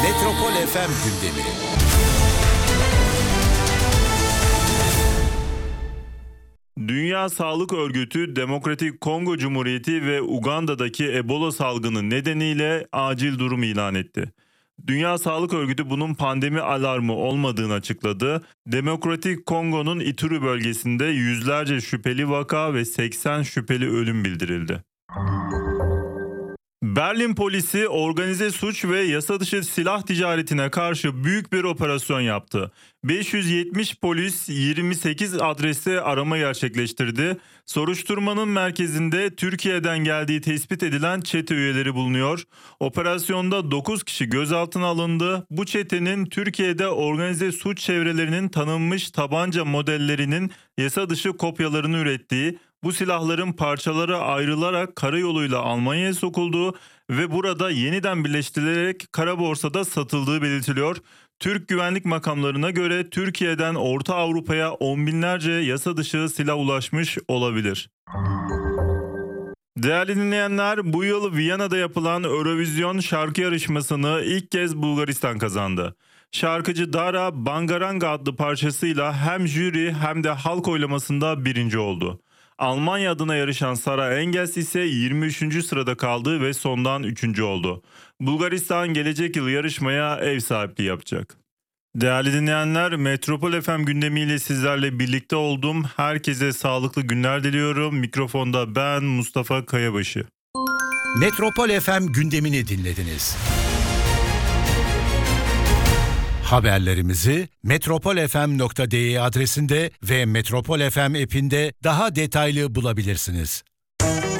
Metropol FM gündemi. Dünya Sağlık Örgütü, Demokratik Kongo Cumhuriyeti ve Uganda'daki Ebola salgını nedeniyle acil durum ilan etti. Dünya Sağlık Örgütü bunun pandemi alarmı olmadığını açıkladı. Demokratik Kongo'nun Ituri bölgesinde yüzlerce şüpheli vaka ve 80 şüpheli ölüm bildirildi. Berlin polisi organize suç ve yasa dışı silah ticaretine karşı büyük bir operasyon yaptı. 570 polis 28 adreste arama gerçekleştirdi. Soruşturmanın merkezinde Türkiye'den geldiği tespit edilen çete üyeleri bulunuyor. Operasyonda 9 kişi gözaltına alındı. Bu çetenin Türkiye'de organize suç çevrelerinin tanınmış tabanca modellerinin yasa dışı kopyalarını ürettiği, bu silahların parçalara ayrılarak karayoluyla Almanya'ya sokulduğu ve burada yeniden birleştirilerek kara borsada satıldığı belirtiliyor. Türk güvenlik makamlarına göre Türkiye'den Orta Avrupa'ya on binlerce yasa dışı silah ulaşmış olabilir. Değerli dinleyenler, bu yıl Viyana'da yapılan Eurovision şarkı yarışmasını ilk kez Bulgaristan kazandı. Şarkıcı Dara Bangaranga adlı parçasıyla hem jüri hem de halk oylamasında birinci oldu. Almanya adına yarışan Sara Engels ise 23. sırada kaldı ve sondan 3. oldu. Bulgaristan gelecek yıl yarışmaya ev sahipliği yapacak. Değerli dinleyenler, Metropol FM gündemiyle sizlerle birlikte oldum. Herkese sağlıklı günler diliyorum. Mikrofonda ben Mustafa Kayabaşı. Metropol FM gündemini dinlediniz. Haberlerimizi metropolfm.de adresinde ve Metropol FM app'inde daha detaylı bulabilirsiniz.